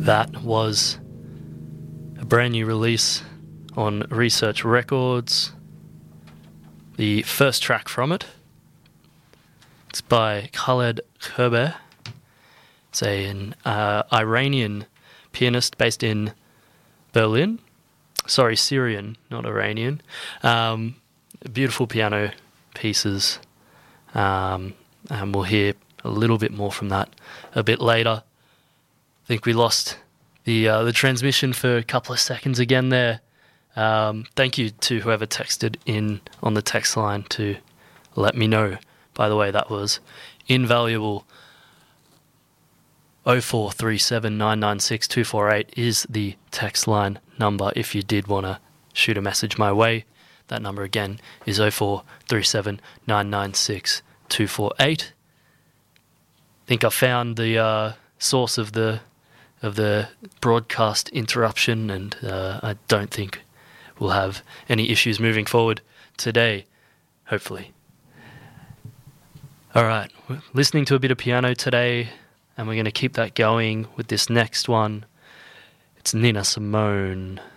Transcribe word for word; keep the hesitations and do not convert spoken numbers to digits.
That was a brand new release on Research Records. The first track from it. It's by Khaled Kerber. It's a, an uh, Iranian pianist based in Berlin. Sorry, Syrian, not Iranian. Um, beautiful piano pieces. Um, and we'll hear a little bit more from that a bit later. I think we lost the uh, the transmission for a couple of seconds again there. Um, thank you to whoever texted in on the text line to let me know. By the way, that was invaluable. oh four three seven nine nine six two four eight is the text line number if you did want to shoot a message my way. That number again is oh four three seven nine nine six two four eight. I think I found the uh, source of the of the broadcast interruption, and uh, I don't think we'll have any issues moving forward today, hopefully. All right, we're listening to a bit of piano today, and we're going to keep that going with this next one. It's Nina Simone.